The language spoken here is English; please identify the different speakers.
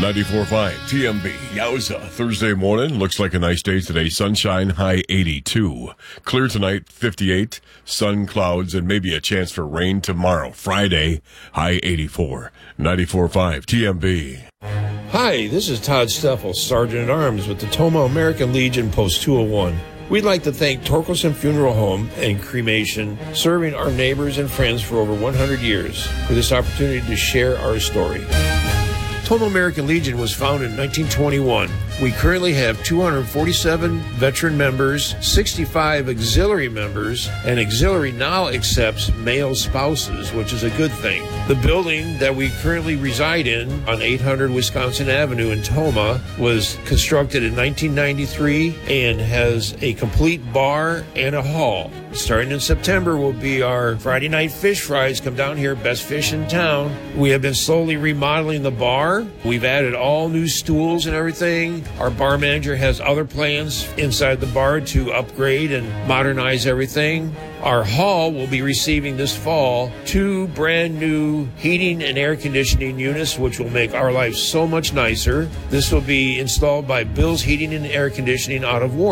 Speaker 1: 94.5 TMB. Yowza. Thursday morning. Looks like a nice day today. Sunshine, high 82. Clear tonight, 58. Sun, clouds, and maybe a chance for rain tomorrow. Friday, high 84. 94.5 TMB.
Speaker 2: Hi, this is Todd Steffel, Sergeant at Arms with the Toma American Legion Post 201. We'd like to thank Torkelson Funeral Home and Cremation, serving our neighbors and friends for over 100 years, for this opportunity to share our story. Toma American Legion was founded in 1921. We currently have 247 veteran members, 65 auxiliary members, and auxiliary now accepts male spouses, which is a good thing. The building that we currently reside in on 800 Wisconsin Avenue in Toma was constructed in 1993 and has a complete bar and a hall. Starting in September will be our Friday night fish fries. Come down here, best fish in town. We have been slowly remodeling the bar. We've added all new stools and everything. Our bar manager has other plans inside the bar to upgrade and modernize everything. Our hall will be receiving this fall 2 brand new heating and air conditioning units, which will make our life so much nicer. This will be installed by Bill's Heating and Air Conditioning out of Warren.